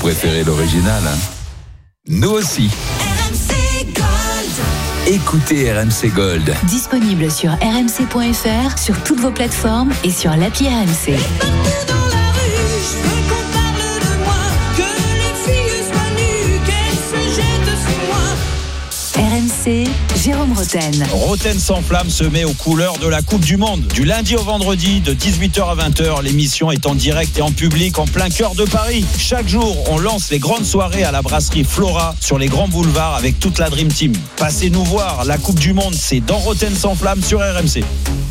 préférez l'original, hein? Nous aussi. RMC Gold. Écoutez RMC Gold. Disponible sur rmc.fr, sur toutes vos plateformes et sur l'appli RMC. Partout dans la rue, je veux qu'on parle de moi, que les filles soient nues, qu'elles se jettent sur moi. RMC, Jérôme Roten. Roten s'enflamme se met aux couleurs de la Coupe du Monde. Du lundi au vendredi, de 18h à 20h, l'émission est en direct et en public en plein cœur de Paris. Chaque jour, on lance les grandes soirées à la brasserie Flora sur les grands boulevards avec toute la Dream Team. Passez nous voir, la Coupe du Monde, c'est dans Roten s'enflamme sur RMC.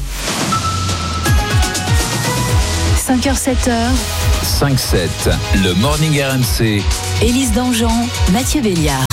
5h, 7h, 5-7, le Morning RMC. Élise Dangean, Mathieu Béliard.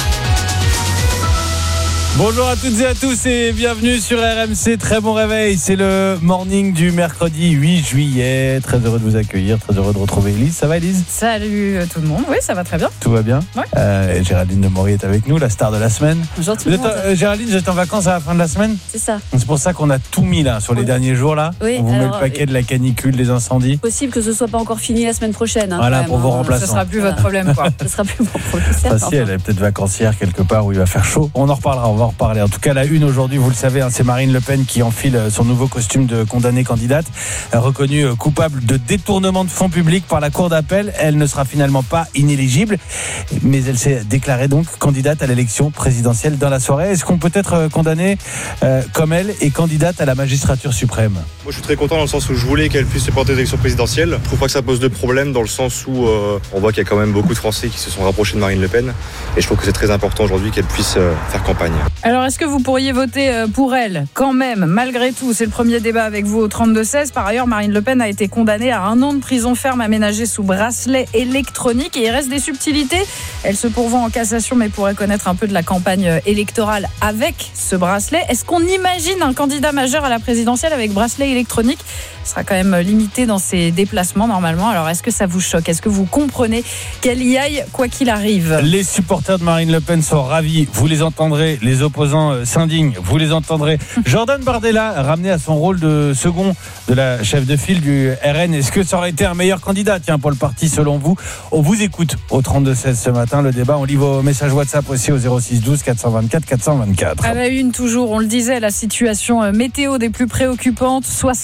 Bonjour à toutes et à tous et bienvenue sur RMC. Très bon réveil, c'est le morning du mercredi 8 juillet. Très heureux de vous accueillir, très heureux de retrouver Élise. Ça va Élise ? Salut tout le monde, oui ça va très bien. Tout va bien ? Ouais. Et Géraldine Demory est avec nous, la star de la semaine. Bonjour tout le monde. Géraldine, vous êtes en vacances à la fin de la semaine ? C'est ça. C'est pour ça qu'on a tout mis là sur les derniers jours là. Oui, On vous met alors, le paquet de la canicule, des incendies. Possible que ce soit pas encore fini la semaine prochaine. Voilà, pour vos Ce remplaçants. sera plus votre problème quoi. Ce sera plus mon problème. Si elle est peut-être vacancière quelque part où il va faire chaud. On en reparlera, on va en reparler. En tout cas, la une aujourd'hui, vous le savez, c'est Marine Le Pen qui enfile son nouveau costume de condamnée candidate, reconnue coupable de détournement de fonds publics par la Cour d'appel. Elle ne sera finalement pas inéligible, mais elle s'est déclarée donc candidate à l'élection présidentielle dans la soirée. Est-ce qu'on peut être condamné comme elle et candidate à la magistrature suprême ? Moi je suis très content dans le sens où je voulais qu'elle puisse se porter aux élections présidentielles. Je trouve pas que ça pose de problème dans le sens où on voit qu'il y a quand même beaucoup de Français qui se sont rapprochés de Marine Le Pen et je trouve que c'est très important aujourd'hui qu'elle puisse faire campagne. Alors est-ce que vous pourriez voter pour elle quand même, malgré tout? C'est le premier débat avec vous au 32-16. Par ailleurs, Marine Le Pen a été condamnée à 1 an de prison ferme aménagée sous bracelet électronique et il reste des subtilités. Elle se pourvoit en cassation mais pourrait connaître un peu de la campagne électorale avec ce bracelet. Est-ce qu'on imagine un candidat majeur à la présidentielle avec bracelet électronique? Il sera quand même limité dans ses déplacements normalement. Alors est-ce que ça vous choque? Est-ce que vous comprenez qu'elle y aille quoi qu'il arrive? Les supporters de Marine Le Pen sont ravis. Vous les entendrez. Les opposants s'indignent. Vous les entendrez. Jordan Bardella, ramené à son rôle de second de la chef de file du RN. Est-ce que ça aurait été un meilleur candidat, pour le parti selon vous? On vous écoute au 32-16 ce matin. Le débat, on lit vos messages WhatsApp aussi au 06 12 424 424. À la une toujours, on le disait, la situation météo des plus préoccupantes.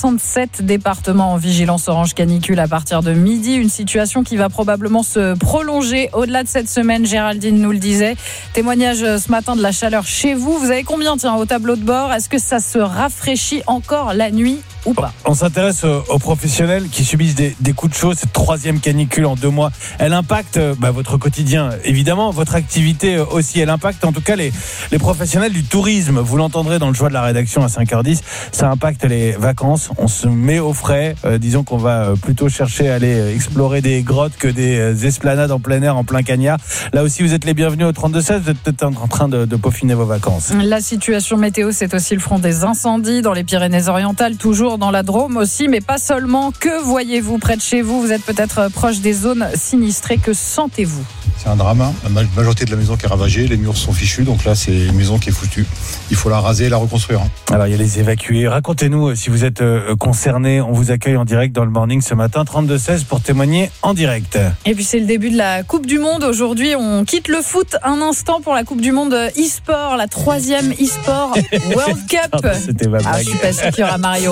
67 départements en vigilance orange canicule à partir de midi. Une situation qui va probablement se prolonger au-delà de cette semaine. Géraldine nous le disait. Témoignage ce matin de la chaleur chez vous. Vous avez combien au tableau de bord? Est-ce que ça se rafraîchit encore la nuit ou pas? On s'intéresse aux professionnels qui subissent des coups de chaud. Cette 3e canicule en 2 mois, elle impacte votre quotidien, évidemment, votre activité aussi. Elle impacte en tout cas les professionnels du tourisme. Vous l'entendrez dans le choix de la rédaction à 5h10. Ça impacte les vacances. On se met au frais. Disons qu'on va plutôt chercher à aller explorer des grottes que des esplanades en plein air, en plein cagnard. Là aussi, vous êtes les bienvenus au 32-16. Vous êtes peut-être en train de peaufiner vos vacances. La situation météo, c'est aussi le front des incendies dans les Pyrénées-Orientales, toujours dans la Drôme aussi, mais pas seulement. Que voyez-vous près de chez vous? Vous êtes peut-être proche des zones sinistrées. Que sentez-vous? C'est un drame. La majorité de la maison qui est ravagée, les murs sont fichus, donc là c'est une maison qui est foutue. Il faut la raser et la reconstruire. Alors il y a les évacués. Racontez-nous si vous êtes concernés. On vous accueille en direct dans le morning ce matin, 32-16 pour témoigner en direct. Et puis c'est le début de la Coupe du Monde. Aujourd'hui, on quitte le foot un instant pour la Coupe du Monde e-sport, la 3e e-sport World Cup. C'était ma blague. Je suis pas sûre qu'il y aura Mario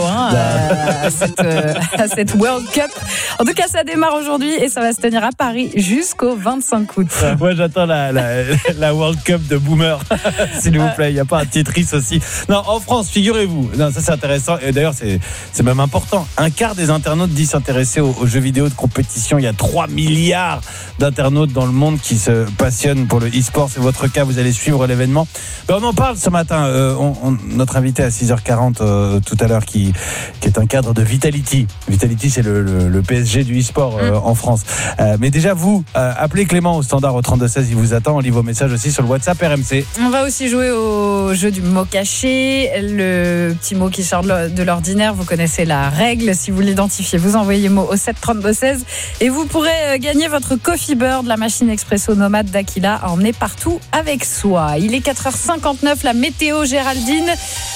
à cette World Cup. En tout cas, ça démarre aujourd'hui et ça va se tenir à Paris jusqu'au 25 août. Moi, j'attends la World Cup de Boomer, s'il vous plaît. Il n'y a pas un Tetris aussi. Non, en France, figurez-vous. Non, ça c'est intéressant. Et d'ailleurs, c'est même important. 1/4 des internautes disent s'intéresser aux jeux vidéo de compétition. Il y a 3 milliards d'internautes dans le monde qui se passionnent pour le e-sport. C'est votre cas. Vous allez suivre l'événement. On en parle ce matin. Notre invité à 6h40 tout à l'heure qui est un cadre de Vitality. Vitality, c'est le PSG du e-sport en France. Mais déjà, vous, appelez Clément au standard au 32-16. Il vous attend. On lit vos messages aussi sur le WhatsApp RMC. On va aussi jouer au jeu du mot caché. Le petit mot qui sort de l'ordinaire. Vous connaissez la règle. Si vous l'identifiez, vous envoyez mot au 732-16 et vous pourrez gagner votre Coffee Bird, la machine expresso nomade d'Aquila à emmener partout avec soi. Il est 4h59, la météo, Géraldine.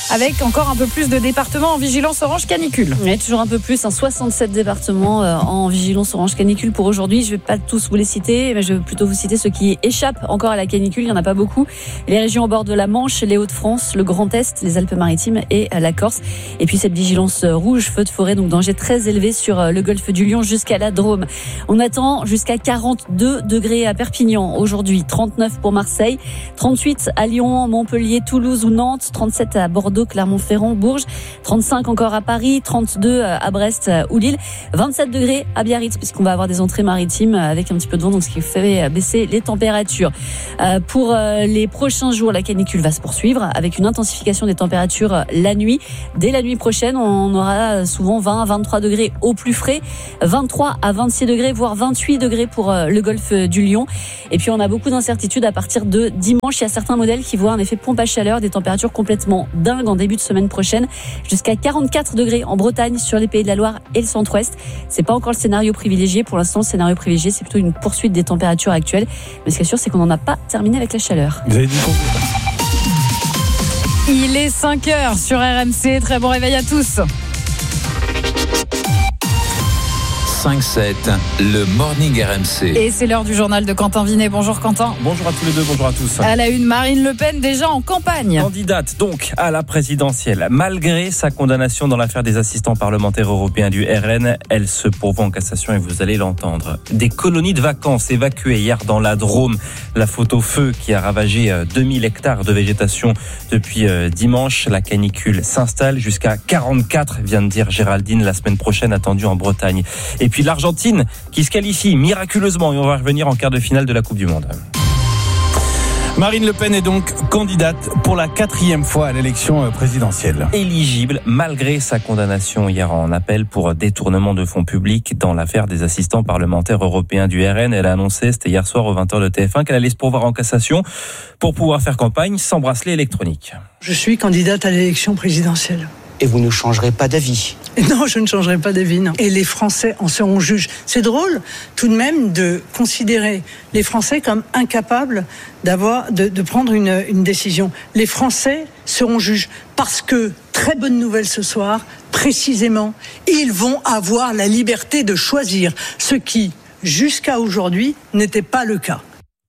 avec encore un peu plus de départements en vigilance orange canicule. Et toujours un peu plus, 67 départements en vigilance orange canicule pour aujourd'hui. Je ne vais pas tous vous les citer, mais je vais plutôt vous citer ceux qui échappent encore à la canicule. Il n'y en a pas beaucoup. Les régions au bord de la Manche, les Hauts-de-France, le Grand Est, les Alpes-Maritimes et la Corse. Et puis cette vigilance rouge, feu de forêt, donc danger très élevé sur le golfe du Lion jusqu'à la Drôme. On attend jusqu'à 42 degrés à Perpignan aujourd'hui, 39 pour Marseille, 38 à Lyon, Montpellier, Toulouse ou Nantes, 37 à Bordeaux, Clermont-Ferrand, Bourges, 35 encore à Paris, 32 à Brest ou Lille, 27 degrés à Biarritz puisqu'on va avoir des entrées maritimes avec un petit peu de vent, donc ce qui fait baisser les températures. Pour les prochains jours, la canicule va se poursuivre avec une intensification des températures la nuit. Dès la nuit prochaine, on aura souvent 20 à 23 degrés au plus frais, 23 à 26 degrés, voire 28 degrés pour le golfe du Lion. Et puis on a beaucoup d'incertitudes à partir de dimanche. Il y a certains modèles qui voient un effet pompe à chaleur, des températures complètement dingues en début de semaine prochaine, jusqu'à 44 degrés en Bretagne, sur les Pays de la Loire et le centre-ouest. C'est pas encore le scénario privilégié. Pour l'instant, le scénario privilégié, c'est plutôt une poursuite des températures actuelles. Mais ce qui est sûr, c'est qu'on n'en a pas terminé avec la chaleur. Vous avez dit quoi ? Il est 5h sur RMC. Très bon réveil à tous. 5-7, le Morning RMC. Et c'est l'heure du journal de Quentin Vinet. Bonjour Quentin. Bonjour à tous les deux, bonjour à tous. À la une, Marine Le Pen déjà en campagne. Candidate donc à la présidentielle. Malgré sa condamnation dans l'affaire des assistants parlementaires européens du RN, elle se pourvoit en cassation et vous allez l'entendre. Des colonies de vacances évacuées hier dans la Drôme. La photo feu qui a ravagé 2000 hectares de végétation depuis dimanche. La canicule s'installe jusqu'à 44, vient de dire Géraldine, la semaine prochaine attendue en Bretagne. Et puis l'Argentine qui se qualifie miraculeusement et on va revenir en quart de finale de la Coupe du Monde. Marine Le Pen est donc candidate pour la 4e fois à l'élection présidentielle. Éligible malgré sa condamnation hier en appel pour détournement de fonds publics dans l'affaire des assistants parlementaires européens du RN. Elle a annoncé, c'était hier soir aux 20h de TF1, qu'elle allait se pourvoir en cassation pour pouvoir faire campagne sans bracelet électronique. Je suis candidate à l'élection présidentielle. Et vous ne changerez pas d'avis? Non, je ne changerai pas d'avis, non. Et les Français en seront juges. C'est drôle, tout de même, de considérer les Français comme incapables de prendre une décision. Les Français seront juges parce que, très bonne nouvelle ce soir, précisément, ils vont avoir la liberté de choisir, ce qui, jusqu'à aujourd'hui, n'était pas le cas.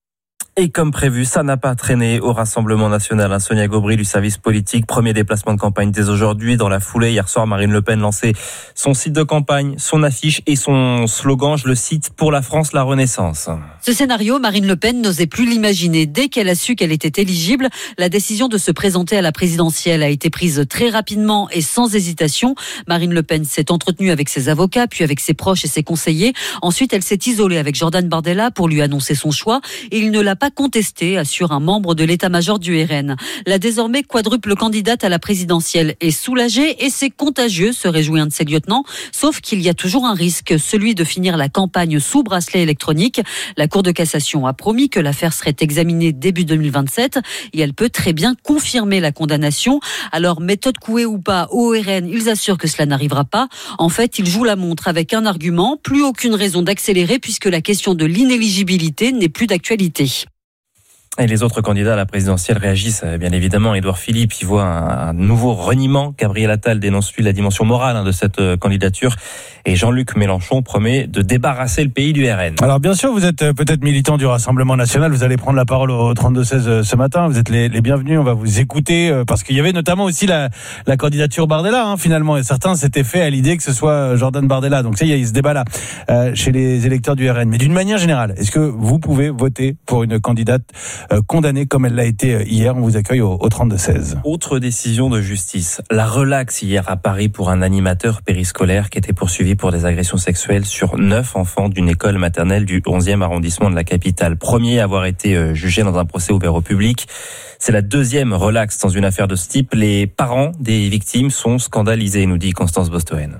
Et comme prévu, ça n'a pas traîné au Rassemblement national. Sonia Gobry du service politique, premier déplacement de campagne dès aujourd'hui. Dans la foulée, hier soir, Marine Le Pen lançait son site de campagne, son affiche et son slogan, je le cite, pour la France, la Renaissance. Ce scénario, Marine Le Pen n'osait plus l'imaginer. Dès qu'elle a su qu'elle était éligible, la décision de se présenter à la présidentielle a été prise très rapidement et sans hésitation. Marine Le Pen s'est entretenue avec ses avocats, puis avec ses proches et ses conseillers. Ensuite, elle s'est isolée avec Jordan Bardella pour lui annoncer son choix. Et il ne l'a pas contesté, assure un membre de l'état-major du RN. La désormais quadruple candidate à la présidentielle est soulagée et c'est contagieux, se réjouit un de ses lieutenants. Sauf qu'il y a toujours un risque, celui de finir la campagne sous bracelet électronique. La Cour de cassation a promis que l'affaire serait examinée début 2027 et elle peut très bien confirmer la condamnation. Alors, méthode couée ou pas, au RN, ils assurent que cela n'arrivera pas. En fait, ils jouent la montre avec un argument, plus aucune raison d'accélérer puisque la question de l'inéligibilité n'est plus d'actualité. Et les autres candidats à la présidentielle réagissent bien évidemment. Édouard Philippe y voit un nouveau reniement. Gabriel Attal dénonce lui la dimension morale de cette candidature. Et Jean-Luc Mélenchon promet de débarrasser le pays du RN. Alors bien sûr, vous êtes peut-être militant du Rassemblement national. Vous allez prendre la parole au 32-16 ce matin. Vous êtes les bienvenus. On va vous écouter parce qu'il y avait notamment aussi la candidature Bardella finalement. Et certains s'étaient fait à l'idée que ce soit Jordan Bardella. Donc ça, il y a ce débat-là chez les électeurs du RN. Mais d'une manière générale, est-ce que vous pouvez voter pour une candidate condamnée comme elle l'a été hier? On vous accueille au 32-16. Autre décision de justice. La relaxe hier à Paris pour un animateur périscolaire qui était poursuivi pour des agressions sexuelles sur 9 enfants d'une école maternelle du 11e arrondissement de la capitale. Premier à avoir été jugé dans un procès ouvert au public. C'est la deuxième relaxe dans une affaire de ce type. Les parents des victimes sont scandalisés, nous dit Constance Bostoen.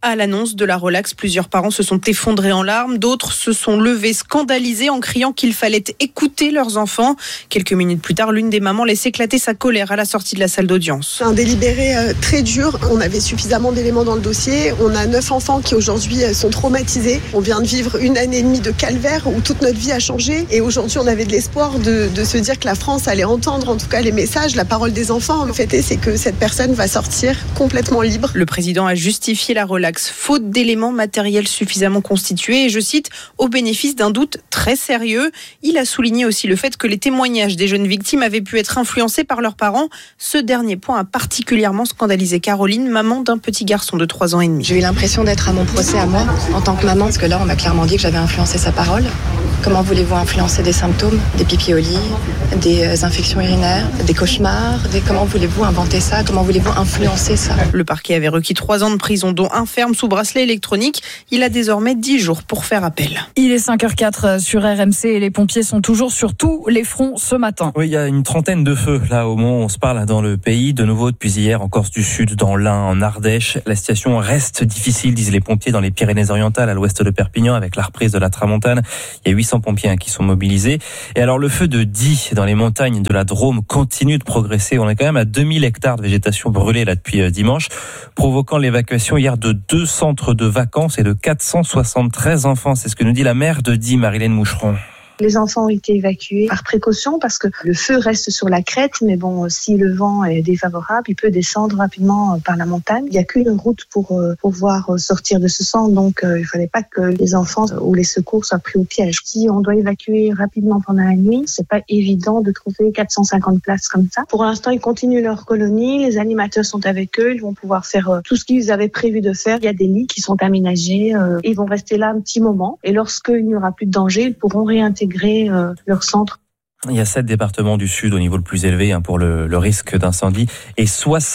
À l'annonce de la relaxe, plusieurs parents se sont effondrés en larmes. D'autres se sont levés scandalisés en criant qu'il fallait écouter leurs enfants. Quelques minutes plus tard, l'une des mamans laisse éclater sa colère à la sortie de la salle d'audience. Un délibéré très dur. On avait suffisamment d'éléments dans le dossier. On a 9 enfants qui aujourd'hui sont traumatisés. On vient de vivre 1 année et demie de calvaire où toute notre vie a changé. Et aujourd'hui, on avait de l'espoir de se dire que la France allait entendre en tout cas les messages, la parole des enfants. Le fait est, c'est que cette personne va sortir complètement libre. Le président a justifié la relaxe, faute d'éléments matériels suffisamment constitués et, je cite, au bénéfice d'un doute très sérieux. Il a souligné aussi le fait que les témoignages des jeunes victimes avaient pu être influencés par leurs parents. Ce dernier point a particulièrement scandalisé Caroline, maman d'un petit garçon de 3 ans et demi. J'ai eu l'impression d'être à mon procès à moi, en tant que maman, parce que là, on m'a clairement dit que j'avais influencé sa parole. Comment voulez-vous influencer des symptômes, des pipi au lit, des infections urinaires, des cauchemars, comment voulez-vous inventer ça? Comment voulez-vous influencer ça? Le parquet avait requis 3 ans de prison, dont 1 ferme sous bracelet électronique. Il a désormais 10 jours pour faire appel. Il est 5h04 sur RMC et les pompiers sont toujours sur tous les fronts ce matin. Oui, il y a une trentaine de feux là au moment où on se parle dans le pays. De nouveau depuis hier en Corse du Sud, dans l'Ain, en Ardèche. La situation reste difficile, disent les pompiers, dans les Pyrénées-Orientales, à l'ouest de Perpignan, avec la reprise de la tramontane. Il y a 800 pompiers qui sont mobilisés. Et alors le feu de Die dans les montagnes de la Drôme continue de progresser. On est quand même à 2000 hectares de végétation brûlée là depuis dimanche, provoquant l'évacuation hier de 2 centres de vacances et de 473 enfants. C'est ce que nous dit la maire de Die, Marilène Moucheron. Les enfants ont été évacués par précaution parce que le feu reste sur la crête, mais bon, si le vent est défavorable, il peut descendre rapidement par la montagne. Il n'y a qu'une route pour pouvoir sortir de ce centre, donc il ne fallait pas que les enfants ou les secours soient pris au piège. Si on doit évacuer rapidement pendant la nuit, c'est pas évident de trouver 450 places comme ça. Pour l'instant, ils continuent leur colonie, les animateurs sont avec eux, ils vont pouvoir faire tout ce qu'ils avaient prévu de faire. Il y a des lits qui sont aménagés, ils vont rester là un petit moment et lorsqu'il n'y aura plus de danger, ils pourront réintégrer leur centre. Il y a 7 départements du Sud au niveau le plus élevé pour le risque d'incendie et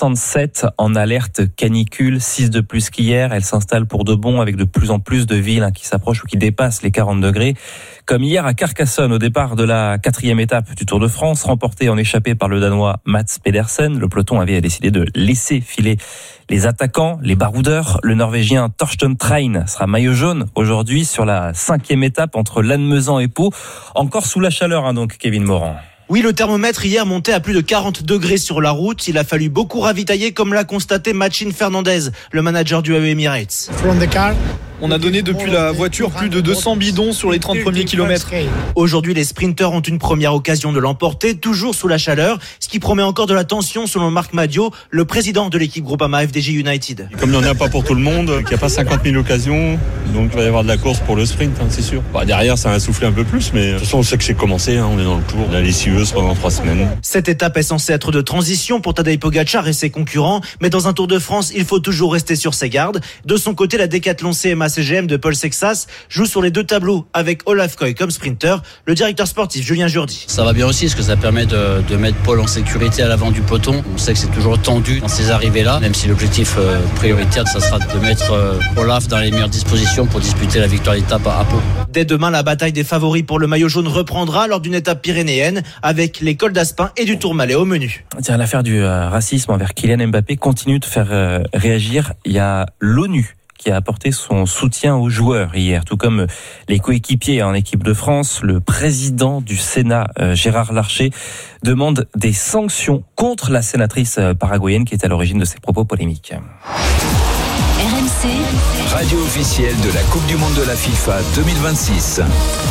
67 en alerte canicule, 6 de plus qu'hier. Elle s'installe pour de bon avec de plus en plus de villes qui s'approchent ou qui dépassent les 40 degrés. Comme hier à Carcassonne au départ de la 4e étape du Tour de France, remportée en échappée par le Danois Mats Pedersen. Le peloton avait décidé de laisser filer les attaquants, les baroudeurs. Le Norvégien Torsten Trein sera maillot jaune aujourd'hui sur la 5e étape entre Lannemezan et Pau. Encore sous la chaleur donc Kevin Morand. Oui, le thermomètre hier montait à plus de 40 degrés sur la route. Il a fallu beaucoup ravitailler, comme l'a constaté Machin Fernandez, le manager du AE Emirates. On a donné depuis la voiture plus de 200 bidons sur les 30 premiers kilomètres. Aujourd'hui, les sprinteurs ont une première occasion de l'emporter, toujours sous la chaleur, ce qui promet encore de la tension selon Marc Madio, le président de l'équipe Groupama FDJ United. Comme il n'y en a pas pour tout le monde, qu'il n'y a pas 50 000 occasions, donc il va y avoir de la course pour le sprint, c'est sûr. Derrière, ça va souffler un peu plus, mais de toute façon, on sait que c'est commencé, on est dans le tour. On a les scieuses pendant 3 semaines. Cette étape est censée être de transition pour Tadej Pogacar et ses concurrents, mais dans un Tour de France, il faut toujours rester sur ses gardes. De son côté, la Décathlon CMA-CGM de Paul Sexas joue sur les 2 tableaux avec Olaf Koy comme sprinter, le directeur sportif Julien Jourdi. Ça va bien aussi parce que ça permet de mettre Paul en sécurité à l'avant du peloton. On sait que c'est toujours tendu dans ces arrivées-là, même si l'objectif prioritaire, ça sera de mettre Olaf dans les meilleures dispositions pour disputer la victoire d'étape à Pau. Dès demain, la bataille des favoris pour le maillot jaune reprendra lors d'une étape pyrénéenne avec les cols d'Aspin et du Tourmalet au menu. Tiens, l'affaire du racisme envers Kylian Mbappé continue de faire réagir. Il y a l'ONU qui a apporté son soutien aux joueurs hier, tout comme les coéquipiers en équipe de France. Le président du Sénat, Gérard Larcher, demande des sanctions contre la sénatrice paraguayenne qui est à l'origine de ces propos polémiques. RMC, radio officielle de la Coupe du Monde de la FIFA 2026.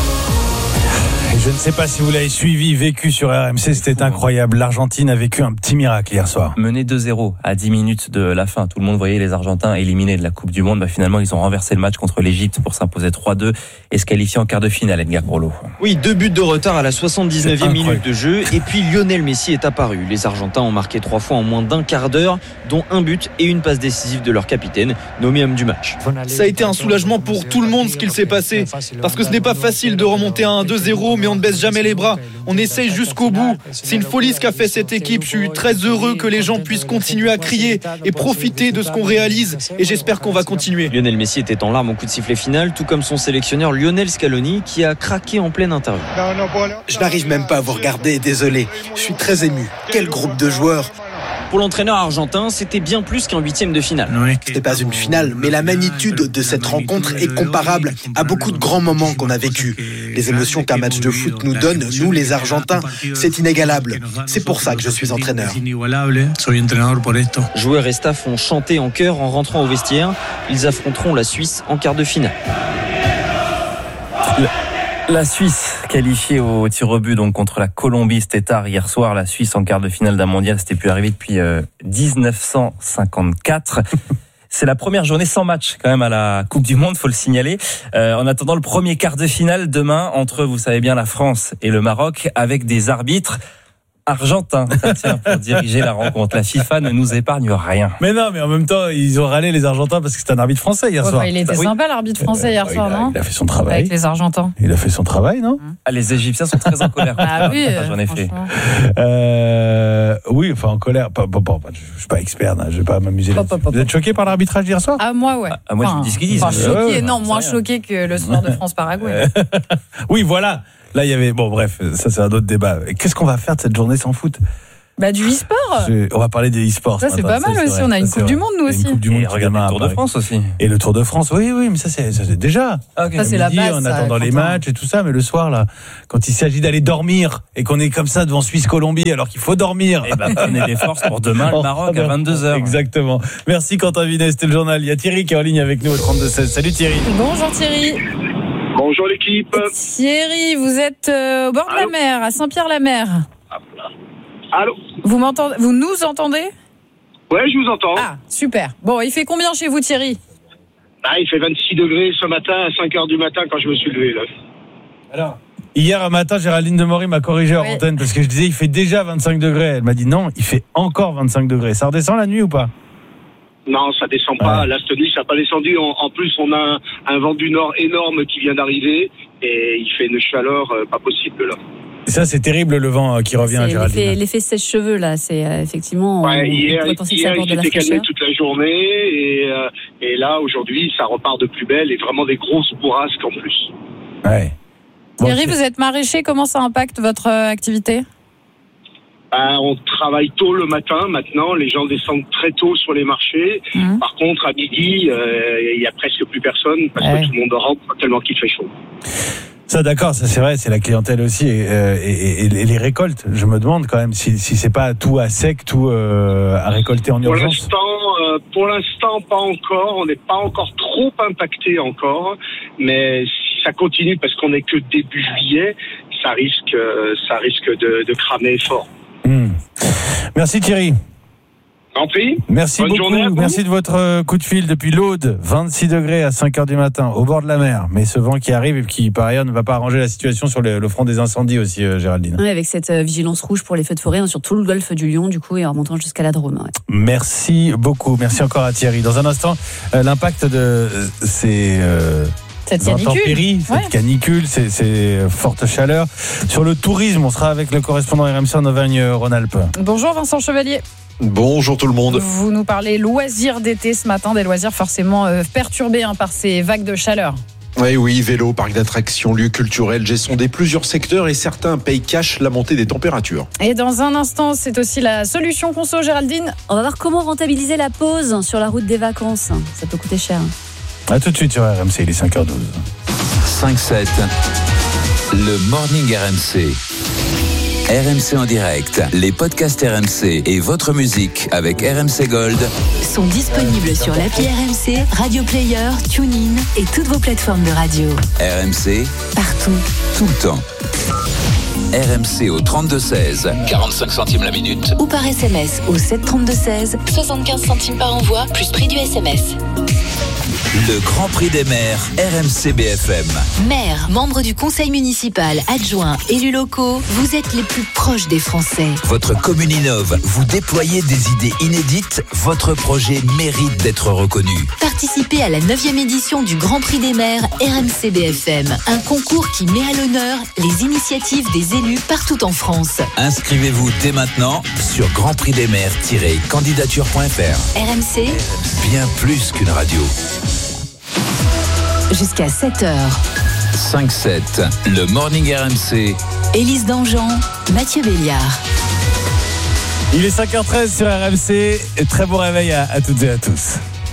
Je ne sais pas si vous l'avez suivi, vécu sur RMC, c'était incroyable. L'Argentine a vécu un petit miracle hier soir. Mené 2-0 à 10 minutes de la fin. Tout le monde voyait les Argentins éliminés de la Coupe du Monde. Finalement, ils ont renversé le match contre l'Égypte pour s'imposer 3-2 et se qualifier en quart de finale, Edgar Brolo. Oui, 2 buts de retard à la 79e minute de jeu. Et puis Lionel Messi est apparu. Les Argentins ont marqué 3 fois en moins d'un quart d'heure, dont un but et une passe décisive de leur capitaine, nommé homme du match. Ça a été un soulagement pour tout le monde ce qu'il s'est passé. Parce que ce n'est pas facile de remonter à un 2-0, mais on ne baisse jamais les bras. On essaye jusqu'au bout. C'est une folie ce qu'a fait cette équipe. Je suis très heureux que les gens puissent continuer à crier et profiter de ce qu'on réalise. Et j'espère qu'on va continuer. Lionel Messi était en larmes au coup de sifflet final, tout comme son sélectionneur Lionel Scaloni, qui a craqué en pleine interview. Je n'arrive même pas à vous regarder, désolé. Je suis très ému. Quel groupe de joueurs. Pour l'entraîneur argentin, c'était bien plus qu'un 8e de finale. C'était pas une finale, mais la magnitude de cette rencontre est comparable à beaucoup de grands moments qu'on a vécus. Les émotions qu'un match de foot nous donne, nous les Argentins, c'est inégalable. C'est pour ça que je suis entraîneur. Joueurs et staff ont chanté en chœur en rentrant au vestiaire. Ils affronteront la Suisse en quart de finale. La Suisse qualifiée au tir au but donc contre la Colombie, c'était tard hier soir. La Suisse en quart de finale d'un mondial, c'était plus arrivé depuis 1954. C'est la première journée sans match quand même à la Coupe du Monde, faut le signaler. En attendant le premier quart de finale demain entre, vous savez bien, la France et le Maroc, avec des arbitres argentins, pour diriger la rencontre. La FIFA ne nous épargne rien. Mais non, mais en même temps, ils ont râlé les Argentins parce que c'était un arbitre français hier soir. Il était sympa l'arbitre français hier soir, non ? Il a fait son travail. Avec les Argentins. Il a fait son travail, non ? Les Égyptiens sont très en colère. Ah oui, j'en ai fait. Oui, enfin en colère. Je suis pas expert, je vais pas m'amuser là-dessus. Vous êtes choqué par l'arbitrage hier soir ? Ah moi ouais. Moi je dis ce qu'ils disent. Choqué, non, moins choqué que le soir de France-Paraguay. Oui, voilà. Là, il y avait. Bon, bref, ça c'est un autre débat. Qu'est-ce qu'on va faire de cette journée sans foot ? Du e-sport. On va parler des e-sports. Ça, c'est pas mal aussi. On a une Coupe du Monde, nous aussi. Une Coupe du Monde. Et regarde le Tour de France aussi. Et le Tour de France, oui, mais ça c'est déjà. Okay. Ça, c'est la base. En attendant les matchs et tout ça, mais le soir, là, quand il s'agit d'aller dormir et qu'on est comme ça devant Suisse-Colombie alors qu'il faut dormir. Prenez des forces pour demain, le Maroc à 22h. Exactement. Merci Quentin Vinet, c'était le journal. Il y a Thierry qui est en ligne avec nous au 32-16. Salut Thierry. Bonjour Thierry. Bonjour l'équipe. Thierry, vous êtes au bord de la mer, à Saint-Pierre-la-Mer. Allô ? Vous nous entendez ? Ouais, je vous entends. Ah, super. Bon, il fait combien chez vous, Thierry ? Il fait 26 degrés ce matin à 5h du matin quand je me suis levé. Là. Alors, hier matin, Géraldine Demory m'a corrigé en antenne parce que je disais il fait déjà 25 degrés. Elle m'a dit non, il fait encore 25 degrés. Ça redescend la nuit ou pas ? Non, ça descend pas. Là, cette nuit, ça n'a pas descendu. En plus, on a un vent du nord énorme qui vient d'arriver et il fait une chaleur pas possible là. Ça, c'est terrible le vent qui revient, Géraldine. L'effet sèche-cheveux, là, c'est effectivement. Hier, il s'était calmé toute la journée et là, aujourd'hui, ça repart de plus belle et vraiment des grosses bourrasques en plus. Ouais. Thierry, vous êtes maraîcher, comment ça impacte votre activité ? On travaille tôt le matin maintenant, les gens descendent très tôt sur les marchés. Par contre, à midi, il y a presque plus personne parce que tout le monde rentre tellement qu'il fait chaud. Ça, d'accord, ça c'est vrai, c'est la clientèle aussi et les récoltes. Je me demande quand même si c'est pas tout à sec, tout à récolter en urgence. Pour l'instant, pas encore. On n'est pas encore trop impacté encore, mais si ça continue parce qu'on n'est que début juillet, ça risque de cramer fort. Merci Thierry. En prie. Merci Bonne beaucoup. Merci de votre coup de fil depuis l'Aude. 26 degrés à 5h du matin, au bord de la mer. Mais ce vent qui arrive et qui, par ailleurs, ne va pas arranger la situation sur le front des incendies aussi, Géraldine. Oui, avec cette vigilance rouge pour les feux de forêt sur tout le golfe du Lion, du coup, et en remontant jusqu'à la Drôme. Ouais. Merci beaucoup. Merci encore à Thierry. Dans un instant, l'impact de ces... cette canicule, cette canicule, ces fortes chaleurs. Sur le tourisme, on sera avec le correspondant RMC en Auvergne-Rhône-Alpes. Bonjour Vincent Chevalier. Bonjour tout le monde. Vous nous parlez loisirs d'été ce matin, des loisirs forcément perturbés par ces vagues de chaleur. Oui, vélo, parc d'attractions, lieux culturels. J'ai sondé plusieurs secteurs et certains payent cash la montée des températures. Et dans un instant, c'est aussi la solution conso, Géraldine. On va voir comment rentabiliser la pause sur la route des vacances. Ça peut coûter cher. A tout de suite sur RMC, il est 5h12. 5-7, le Morning RMC. RMC en direct, les podcasts RMC et votre musique avec RMC Gold sont disponibles sur l'appli RMC, Radio Player, TuneIn et toutes vos plateformes de radio. RMC, partout, tout le temps. RMC au 32-16, 45 centimes la minute. Ou par SMS au 732-16, 75 centimes par envoi, plus prix du SMS. Le Grand Prix des maires, RMC BFM. Maires, membres du conseil municipal, adjoints, élus locaux, vous êtes les plus proches des Français. Votre commune innove, vous déployez des idées inédites, votre projet mérite d'être reconnu. Participez à la 9e édition du Grand Prix des maires RMC BFM, un concours qui met à l'honneur les initiatives des élus partout en France. Inscrivez-vous dès maintenant sur grandprixdesmaires-candidature.fr. RMC, bien plus qu'une radio. Jusqu'à 7h. 5-7, le Morning RMC. Élise Dangean, Mathieu Béliard. Il est 5h13 sur RMC. Très bon réveil à toutes et à tous.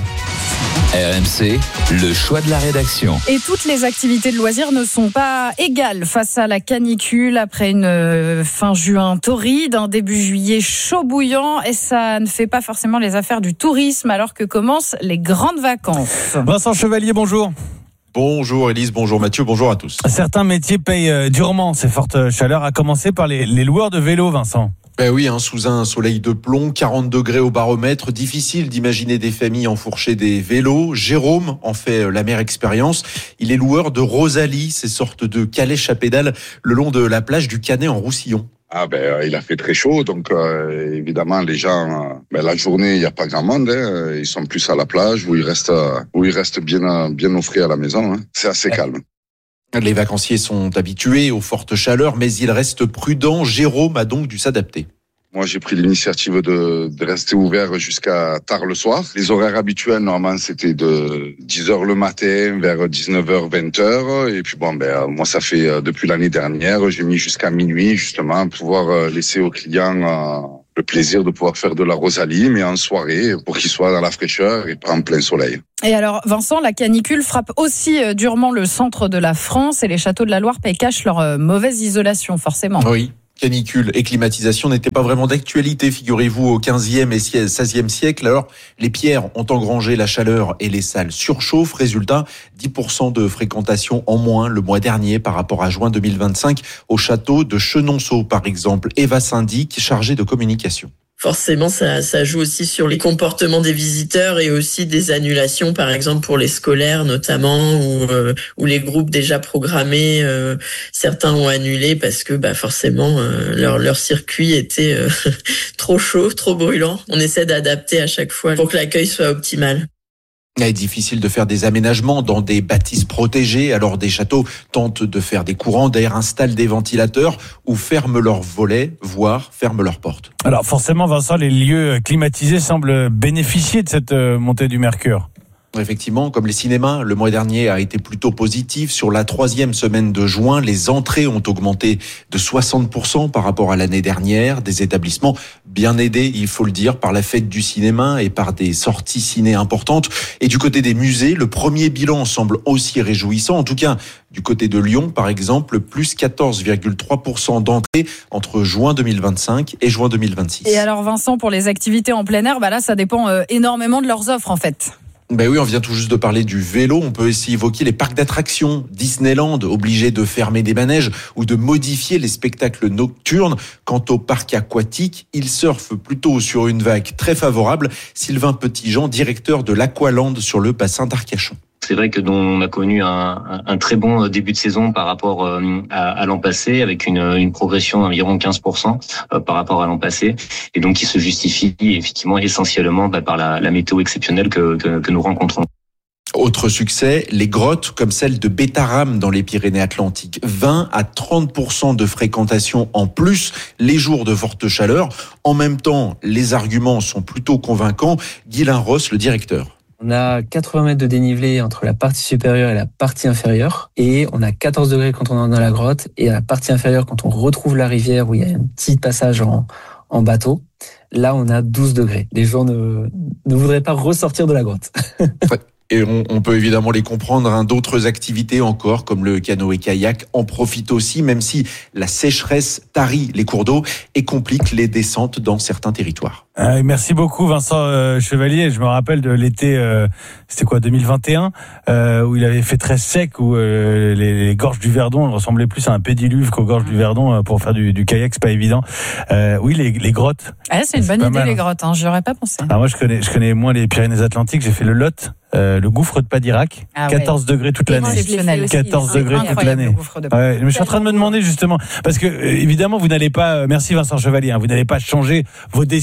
RMC, le choix de la rédaction. Et toutes les activités de loisirs ne sont pas égales face à la canicule après une fin juin torride, un début juillet chaud bouillant, et ça ne fait pas forcément les affaires du tourisme alors que commencent les grandes vacances. Vincent Chevalier, bonjour. Bonjour Élise, bonjour Mathieu, bonjour à tous. Certains métiers payent durement ces fortes chaleurs, à commencer par les loueurs de vélos, Vincent. Ben oui, sous un soleil de plomb, 40 degrés au baromètre, difficile d'imaginer des familles enfourcher des vélos. Jérôme en fait l'amère expérience. Il est loueur de Rosalie, ces sortes de calèches à pédales le long de la plage du Canet en Roussillon. Il a fait très chaud, donc évidemment les gens, la journée il n'y a pas grand monde, ils sont plus à la plage où ils restent bien au frais à la maison. C'est assez calme. Les vacanciers sont habitués aux fortes chaleurs, mais ils restent prudents. Jérôme a donc dû s'adapter. Moi, j'ai pris l'initiative de rester ouvert jusqu'à tard le soir. Les horaires habituels, normalement, c'était de 10h le matin vers 19h, 20h. Et puis moi, ça fait depuis l'année dernière, j'ai mis jusqu'à minuit, justement, pour pouvoir laisser aux clients le plaisir de pouvoir faire de la Rosalie, mais en soirée, pour qu'ils soient dans la fraîcheur et pas en plein soleil. Et alors, Vincent, la canicule frappe aussi durement le centre de la France et les châteaux de la Loire cachent leur mauvaise isolation, forcément. Oui. Canicule et climatisation n'étaient pas vraiment d'actualité, figurez-vous, au 15e et 16e siècle. Alors, les pierres ont engrangé la chaleur et les salles surchauffent. Résultat, 10% de fréquentation en moins le mois dernier par rapport à juin 2025 au château de Chenonceau, par exemple. Eva Syndic, chargée de communication. Forcément, ça joue aussi sur les comportements des visiteurs et aussi des annulations, par exemple pour les scolaires notamment, ou les groupes déjà programmés, certains ont annulé parce que forcément leur circuit était trop chaud, trop brûlant. On essaie d'adapter à chaque fois pour que l'accueil soit optimal. Il est difficile de faire des aménagements dans des bâtisses protégées, alors des châteaux tentent de faire des courants d'air, installent des ventilateurs ou ferment leurs volets, voire ferment leurs portes. Alors forcément, Vincent, les lieux climatisés semblent bénéficier de cette montée du mercure. Effectivement, comme les cinémas, le mois dernier a été plutôt positif. Sur la 3e semaine de juin, les entrées ont augmenté de 60% par rapport à l'année dernière. Des établissements bien aidés, il faut le dire, par la fête du cinéma et par des sorties ciné importantes. Et du côté des musées, le premier bilan semble aussi réjouissant. En tout cas, du côté de Lyon, par exemple, plus 14,3% d'entrées entre juin 2025 et juin 2026. Et alors, Vincent, pour les activités en plein air, là, ça dépend énormément de leurs offres, en fait. Ben oui, on vient tout juste de parler du vélo. On peut aussi évoquer les parcs d'attractions. Disneyland, obligé de fermer des manèges ou de modifier les spectacles nocturnes. Quant au parc aquatique, il surfe plutôt sur une vague très favorable. Sylvain Petitjean, directeur de l'Aqualand sur le bassin d'Arcachon. C'est vrai que on a connu un très bon début de saison par rapport à l'an passé, avec une progression d'environ 15% par rapport à l'an passé, et donc qui se justifie effectivement essentiellement par la météo exceptionnelle que nous rencontrons. Autre succès, les grottes comme celle de Bétaram dans les Pyrénées-Atlantiques. 20 à 30% de fréquentation en plus les jours de forte chaleur. En même temps, les arguments sont plutôt convaincants. Guylain Ross, le directeur. On a 80 mètres de dénivelé entre la partie supérieure et la partie inférieure. Et on a 14 degrés quand on est dans la grotte. Et à la partie inférieure, quand on retrouve la rivière où il y a un petit passage en bateau, là, on a 12 degrés. Les gens ne voudraient pas ressortir de la grotte. Et on peut évidemment les comprendre. D'autres activités encore, comme le canoë-kayak, en profitent aussi, même si la sécheresse tarit les cours d'eau et complique les descentes dans certains territoires. Merci beaucoup Vincent Chevalier. Je me rappelle de l'été, c'était quoi, 2021, où il avait fait très sec, où les gorges du Verdon ressemblaient plus à un pédiluve qu'aux gorges du Verdon. Pour faire du kayak, c'est pas évident. Oui, les grottes. C'est une bonne idée, les grottes. J'y aurais pas pensé. Moi, je connais moins les Pyrénées-Atlantiques. J'ai fait le Lot. Le gouffre de Padirac, 14 degrés toute l'année. 14 degrés toute l'année. Mais je suis en train de me demander justement, parce que évidemment vous n'allez pas, merci Vincent Chevalier, vous n'allez pas changer vos destinations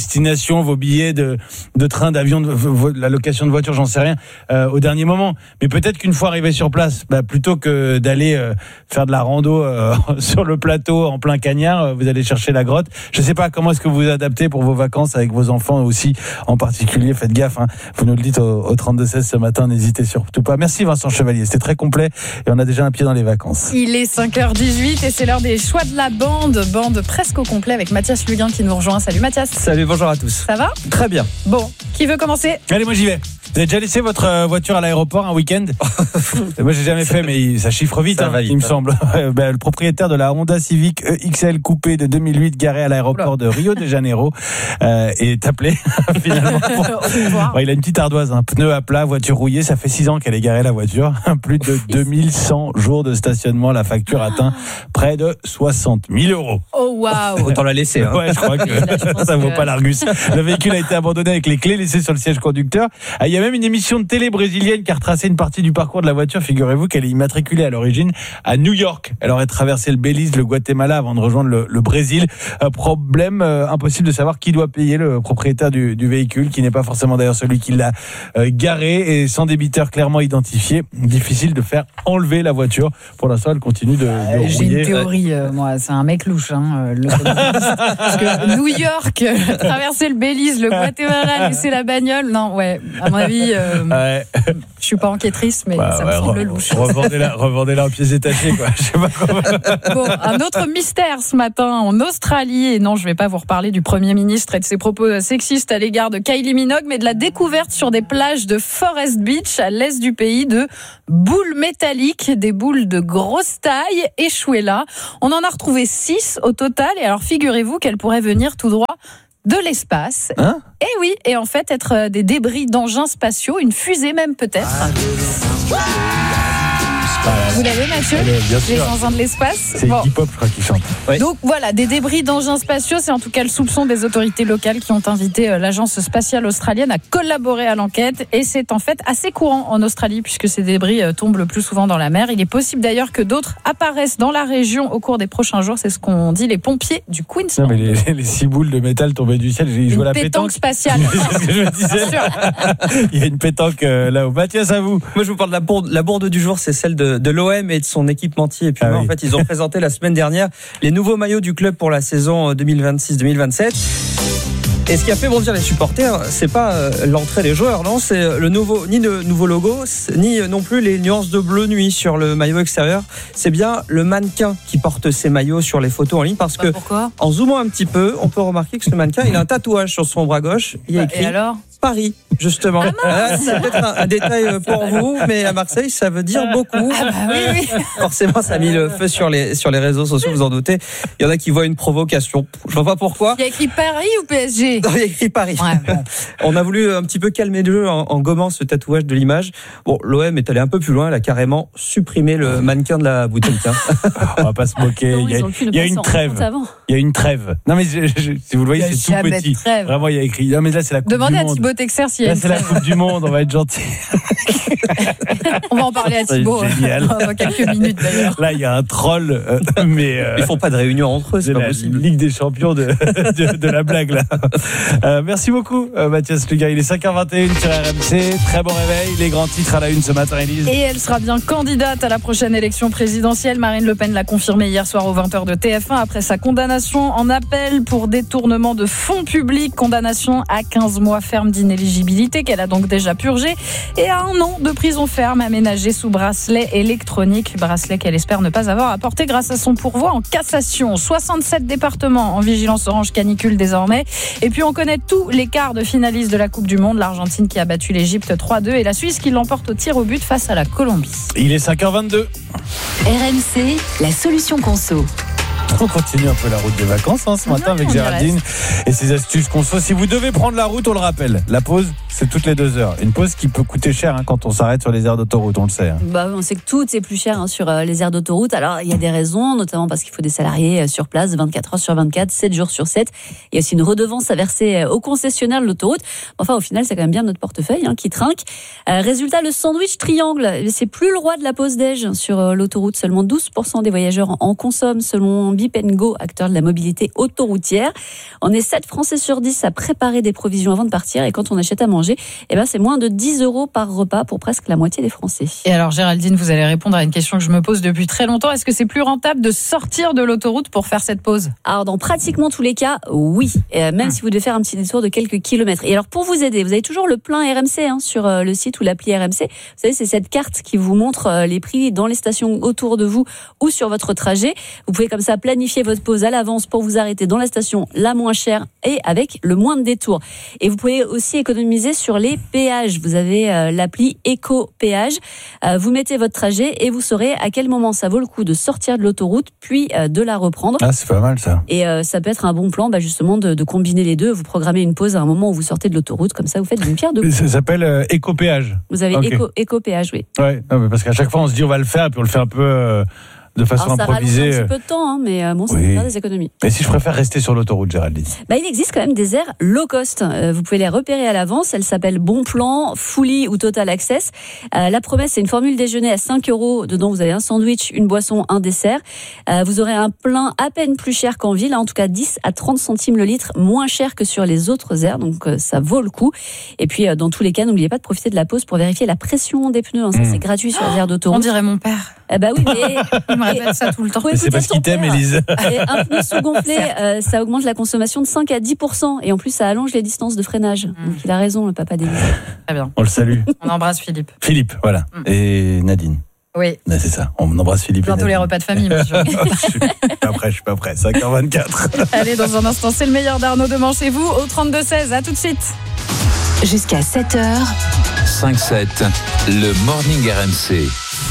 réservations, vos billets de train, d'avion, la location de voiture, j'en sais rien, au dernier moment. Mais peut-être qu'une fois arrivé sur place, plutôt que d'aller faire de la rando sur le plateau en plein cagnard, vous allez chercher la grotte. Je sais pas comment est-ce que vous vous adaptez pour vos vacances avec vos enfants aussi, en particulier. Faites gaffe, hein. Vous nous le dites au 32-16 ce matin, n'hésitez surtout pas. Merci Vincent Chevalier, c'était très complet et on a déjà un pied dans les vacances. Il est 5h18 et c'est l'heure des choix de la bande presque au complet avec Mathias Luguin qui nous rejoint. Salut Mathias. Salut, bonjour à tous. Ça va ? Très bien. Bon, qui veut commencer ? Allez, moi j'y vais. Vous avez déjà laissé votre voiture à l'aéroport un week-end ? Moi j'ai jamais fait, mais ça chiffre vite, ça va vite, il me semble. Le propriétaire de la Honda Civic EXL coupé de 2008 garé à l'aéroport de Rio de Janeiro est appelé finalement. Il a une petite ardoise, un pneu à plat, voiture rouillée. Ça fait 6 ans qu'elle est garée la voiture. Plus de 2100 jours de stationnement. La facture atteint près de 60 000 €. Oh waouh ! Autant la laisser. Hein. Ouais, je crois que ça vaut pas l'Argus. Le véhicule a été abandonné avec les clés laissées sur le siège conducteur. Il y a même une émission de télé brésilienne qui a retracé une partie du parcours de la voiture. Figurez-vous qu'elle est immatriculée à l'origine à New York. Elle aurait traversé le Belize, le Guatemala avant de rejoindre le Brésil. Problème impossible de savoir qui doit payer, le propriétaire du véhicule, qui n'est pas forcément d'ailleurs celui qui l'a garé, et sans débiteur clairement identifié. Difficile de faire enlever la voiture. Pour l'instant, elle continue de rouiller. J'ai une théorie, moi, c'est un mec louche, parce que New York, traverser le Belize, le Guatemala, laisser la bagnole, non, ouais, à mon avis, je suis pas enquêtrice, mais ça me semble louche. Revendez-la en pièces détachées, quoi. Je sais pas comment. Bon, un autre mystère ce matin en Australie, et non, je vais pas vous reparler du Premier ministre et de ses propos sexistes à l'égard de Kylie Minogue, mais de la découverte sur des plages de Forest Beach, à l'est du pays, de boules métalliques, des boules de grosse taille échouées là. On en a retrouvé 6 au total, et alors figurez-vous qu'elles pourraient venir tout droit de l'espace. Hein ? Et oui, et en fait être des débris d'engins spatiaux, une fusée même peut-être. Vous l'avez, Mathieu ? Bien sûr. Les engins de l'espace. C'est Iggy Pop, je crois, qui chante. Ouais. Donc voilà, des débris d'engins spatiaux, c'est en tout cas le soupçon des autorités locales qui ont invité l'agence spatiale australienne à collaborer à l'enquête. Et c'est en fait assez courant en Australie puisque ces débris tombent le plus souvent dans la mer. Il est possible d'ailleurs que d'autres apparaissent dans la région au cours des prochains jours. C'est ce qu'ont dit les pompiers du Queensland. Non, mais les 6 boules de métal tombées du ciel, ils jouent à la pétanque spatiale. C'est ce que je me disais. Il y a une pétanque là-haut. Mathias, à vous. Moi, je vous parle de la bourde du jour, c'est celle de l'OM et de son équipementier. Et puis en fait, ils ont présenté la semaine dernière les nouveaux maillots du club pour la saison 2026-2027. Et ce qui a fait bondir les supporters, c'est pas l'entrée des joueurs, non, c'est ni le nouveau logo, ni non plus les nuances de bleu nuit sur le maillot extérieur. C'est bien le mannequin qui porte ces maillots sur les photos en ligne, parce que en zoomant un petit peu, on peut remarquer que ce mannequin, il a un tatouage sur son bras gauche. Il y a écrit et alors Paris, justement. C'est peut-être un détail pour vous, mais à Marseille, ça veut dire beaucoup. Oui. Forcément, ça a mis le feu sur les réseaux sociaux, vous en doutez. Il y en a qui voient une provocation. Je vois pas pourquoi. Il y a écrit Paris ou PSG ? Non, il y a écrit Paris. Ouais, bon. On a voulu un petit peu calmer le jeu en gommant ce tatouage de l'image. Bon, l'OM est allé un peu plus loin. Elle a carrément supprimé le mannequin de la boutique. On va pas se moquer. Il y a une trêve. Il y a une trêve. Non, mais si vous le voyez, c'est tout petit. Vraiment, il y a écrit. Non, mais là, c'est la Coupe Demandez du Monde. À Thibaut Texer s'il y a là, c'est la Coupe du Monde. On va être gentil. On va en parler à Thibaut dans quelques minutes d'ailleurs. Là, il y a un troll, mais ils font pas de réunion entre eux, c'est pas possible. Ligue des champions de la blague là. Merci beaucoup, Mathias Luguin. Il est 5h21 sur RMC. Très bon réveil. Les grands titres à la une ce matin, Élise. Et elle sera bien candidate à la prochaine élection présidentielle. Marine Le Pen l'a confirmé hier soir aux 20h de TF1 après sa condamnation en appel pour détournement de fonds publics. Condamnation à 15 mois ferme d'inéligibilité qu'elle a donc déjà purgé et à 1 an de prison ferme aménagée sous bracelet électronique. Bracelet qu'elle espère ne pas avoir apporté grâce à son pourvoi en cassation. 67 départements en vigilance orange canicule désormais. Et puis on connaît tous les quarts de finalistes de la Coupe du Monde. L'Argentine qui a battu l'Égypte 3-2 et la Suisse qui l'emporte au tir au but face à la Colombie. Il est 5h22. RMC, la solution conso. On continue un peu la route des vacances ce matin avec Géraldine et ses astuces conso. Si vous devez prendre la route, on le rappelle, la pause c'est toutes les 2 heures. Une pause qui peut coûter cher quand on s'arrête sur les aires d'autoroute, on le sait. On sait que tout est plus cher sur les aires d'autoroute. Alors il y a des raisons, notamment parce qu'il faut des salariés sur place 24 heures sur 24, 7 jours sur 7. Il y a aussi une redevance à verser au concessionnaire de l'autoroute. Enfin au final c'est quand même bien notre portefeuille qui trinque. Résultat, le sandwich triangle, c'est plus le roi de la pause déj sur l'autoroute. Seulement 12% des voyageurs en consomment selon Bip & Go, acteur de la mobilité autoroutière. On est 7 Français sur 10 à préparer des provisions avant de partir. Et quand on achète à manger, c'est moins de 10 € par repas pour presque la moitié des Français. Et alors, Géraldine, vous allez répondre à une question que je me pose depuis très longtemps. Est-ce que c'est plus rentable de sortir de l'autoroute pour faire cette pause ? Alors, dans pratiquement tous les cas, oui. Même si vous devez faire un petit détour de quelques kilomètres. Et alors, pour vous aider, vous avez toujours le plein RMC sur le site ou l'appli RMC. Vous savez, c'est cette carte qui vous montre les prix dans les stations autour de vous ou sur votre trajet. Vous pouvez comme ça planifier votre pause à l'avance pour vous arrêter dans la station la moins chère et avec le moins de détours. Et vous pouvez aussi économiser sur les péages. Vous avez l'appli Éco-Péage. Vous mettez votre trajet et vous saurez à quel moment ça vaut le coup de sortir de l'autoroute puis de la reprendre. Ah, c'est pas mal ça. Et ça peut être un bon plan justement de combiner les deux. Vous programmez une pause à un moment où vous sortez de l'autoroute, comme ça vous faites d'une pierre deux coups. Ça s'appelle Éco-Péage. Vous avez Éco-Péage, oui. Ouais, non, mais parce qu'à chaque fois on se dit on va le faire et puis on le fait un peu de façon improvisée. Ça rallonge un petit peu de temps, mais ça peut faire des économies. Et si je préfère rester sur l'autoroute, Géraldine ? Il existe quand même des aires low cost. Vous pouvez les repérer à l'avance. Elles s'appellent Bon Plan, Fully ou Total Access. La promesse, c'est une formule déjeuner à 5 €. Dedans, vous avez un sandwich, une boisson, un dessert. Vous aurez un plein à peine plus cher qu'en ville, en tout cas 10 à 30 centimes le litre, moins cher que sur les autres aires. Donc, ça vaut le coup. Et puis, dans tous les cas, n'oubliez pas de profiter de la pause pour vérifier la pression des pneus. Ça, c'est gratuit sur les aires d'autoroute. On dirait mon père. Oui, mais il me répète ça tout le temps. Mais c'est parce qu'il t'aime, Élise. Et un pneu sous-gonflé, ça augmente la consommation de 5 à 10%. Et en plus, ça allonge les distances de freinage. Donc il a raison, le papa d'Élise. Très bien. On le salue. On embrasse Philippe. Philippe, voilà. Et Nadine. Oui. C'est ça, on embrasse Philippe. Bientôt les repas de famille, monsieur. Je suis pas prêt. 5h24. Allez, dans un instant, c'est le meilleur d'Arnaud Demanche chez vous au 32-16. À tout de suite. Jusqu'à 7h. 5-7, le Morning RMC.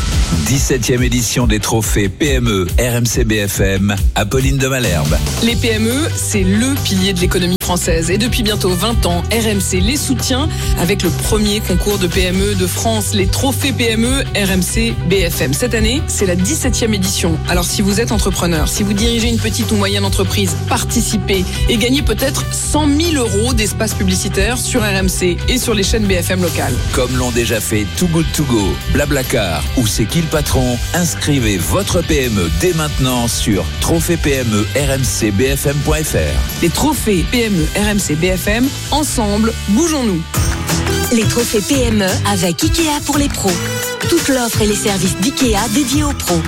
17e édition des trophées PME RMC BFM, Apolline de Malherbe. Les PME, c'est le pilier de l'économie française. Et depuis bientôt 20 ans, RMC les soutient avec le premier concours de PME de France, les trophées PME RMC BFM. Cette année, c'est la 17e édition. Alors si vous êtes entrepreneur, si vous dirigez une petite ou moyenne entreprise, participez et gagnez peut-être 100 000 € d'espace publicitaire sur RMC et sur les chaînes BFM locales. Comme l'ont déjà fait Too Good To Go, Blablacar ou C'est qui le patron, inscrivez votre PME dès maintenant sur trophées-PME-RMC-BFM.fr. Les trophées PME RMC BFM, ensemble, bougeons-nous. Les trophées PME avec Ikea pour les pros. Toute l'offre et les services d'Ikea dédiés aux pros.